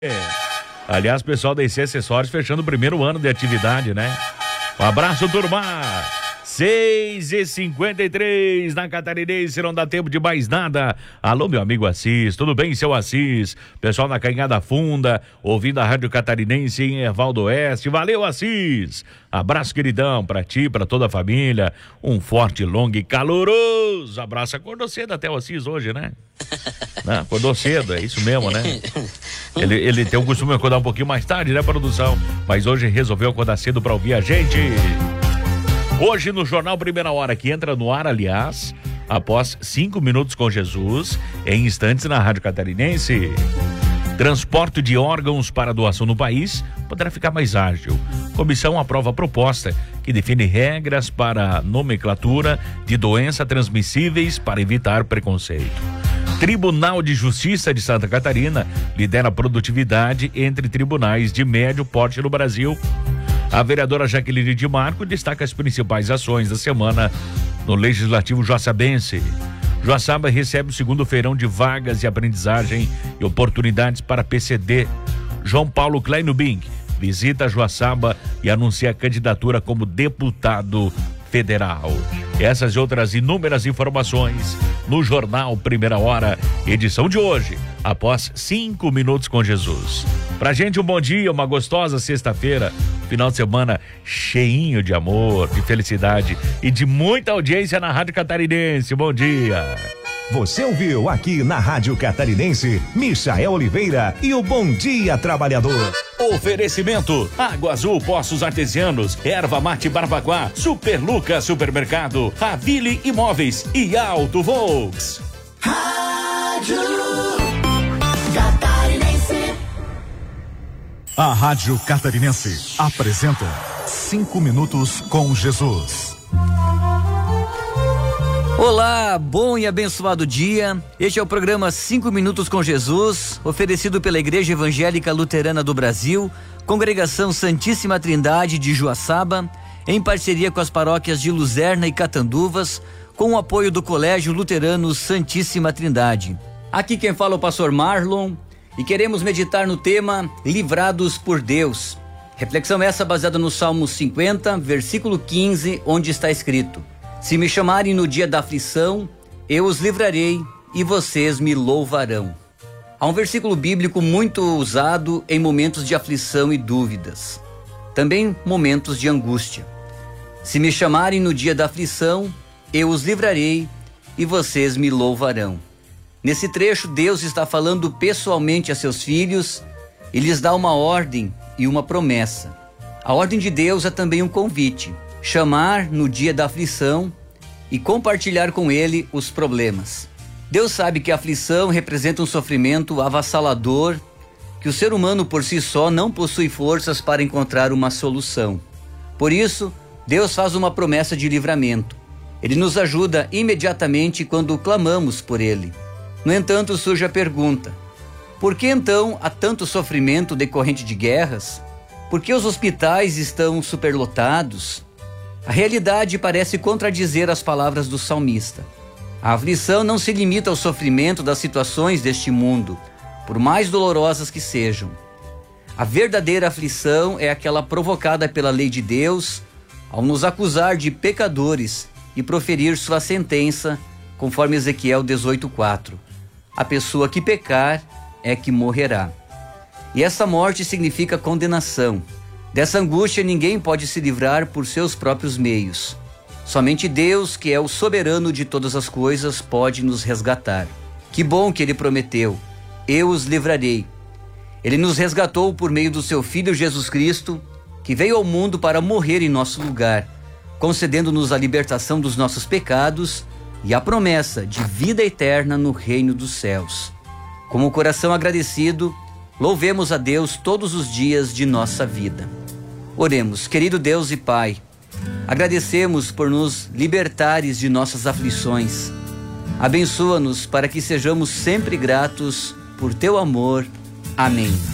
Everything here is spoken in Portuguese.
Aliás, pessoal da IC Acessórios fechando o primeiro ano de atividade, né? Um abraço, turma! 6h53 na Catarinense, não dá tempo de mais nada. Alô, meu amigo Assis, tudo bem, seu Assis? Pessoal na Canhada Funda, ouvindo a Rádio Catarinense em Ervaldo Oeste. Valeu, Assis! Abraço, queridão, pra ti, pra toda a família. Um forte, longo e caloroso abraço. Acordou cedo até o Assis hoje, né? Não, acordou cedo, é isso mesmo, né? Ele tem o costume de acordar um pouquinho mais tarde, né, produção? Mas hoje resolveu acordar cedo pra ouvir a gente. Hoje no Jornal Primeira Hora, que entra no ar, aliás, após 5 minutos com Jesus, em instantes na Rádio Catarinense. Transporte de órgãos para doação no país poderá ficar mais ágil. Comissão aprova a proposta que define regras para a nomenclatura de doenças transmissíveis para evitar preconceito. Tribunal de Justiça de Santa Catarina lidera a produtividade entre tribunais de médio porte no Brasil. A vereadora Jaqueline de Marco destaca as principais ações da semana no Legislativo Joaçabense. Joaçaba recebe o segundo feirão de vagas de aprendizagem e oportunidades para PCD. João Paulo Kleinubing visita Joaçaba e anuncia a candidatura como deputado federal. Essas e outras inúmeras informações no Jornal Primeira Hora, edição de hoje, após 5 minutos com Jesus. Pra gente um bom dia, uma gostosa sexta-feira, final de semana cheinho de amor, de felicidade e de muita audiência na Rádio Catarinense. Bom dia. Você ouviu aqui na Rádio Catarinense, Michael Oliveira e o Bom Dia Trabalhador. Oferecimento: Água Azul Poços Artesianos, Erva Mate Barbacoa, Super Lucas Supermercado, Ravile Imóveis e Auto Volks. Rádio Catarinense. A Rádio Catarinense apresenta 5 minutos com Jesus. Olá, bom e abençoado dia. Este é o programa 5 Minutos com Jesus, oferecido pela Igreja Evangélica Luterana do Brasil, Congregação Santíssima Trindade de Joaçaba, em parceria com as paróquias de Luzerna e Catanduvas, com o apoio do Colégio Luterano Santíssima Trindade. Aqui quem fala é o pastor Marlon e queremos meditar no tema Livrados por Deus. Reflexão essa baseada no Salmo 50, versículo 15, onde está escrito: se me chamarem no dia da aflição, eu os livrarei e vocês me louvarão. Há um versículo bíblico muito usado em momentos de aflição e dúvidas. Também momentos de angústia. Se me chamarem no dia da aflição, eu os livrarei e vocês me louvarão. Nesse trecho, Deus está falando pessoalmente a seus filhos e lhes dá uma ordem e uma promessa. A ordem de Deus é também um convite: chamar no dia da aflição e compartilhar com ele os problemas. Deus sabe que a aflição representa um sofrimento avassalador, que o ser humano por si só não possui forças para encontrar uma solução. Por isso, Deus faz uma promessa de livramento. Ele nos ajuda imediatamente quando clamamos por ele. No entanto, surge a pergunta: por que então há tanto sofrimento decorrente de guerras? Por que os hospitais estão superlotados? A realidade parece contradizer as palavras do salmista. A aflição não se limita ao sofrimento das situações deste mundo, por mais dolorosas que sejam. A verdadeira aflição é aquela provocada pela lei de Deus ao nos acusar de pecadores e proferir sua sentença, conforme Ezequiel 18:4. A pessoa que pecar é que morrerá. E essa morte significa condenação. Dessa angústia ninguém pode se livrar por seus próprios meios. Somente Deus, que é o soberano de todas as coisas, pode nos resgatar. Que bom que Ele prometeu: eu os livrarei. Ele nos resgatou por meio do seu Filho Jesus Cristo, que veio ao mundo para morrer em nosso lugar, concedendo-nos a libertação dos nossos pecados e a promessa de vida eterna no reino dos céus. Com o coração agradecido, louvemos a Deus todos os dias de nossa vida. Oremos. Querido Deus e Pai, agradecemos por nos libertares de nossas aflições. Abençoa-nos para que sejamos sempre gratos por teu amor. Amém.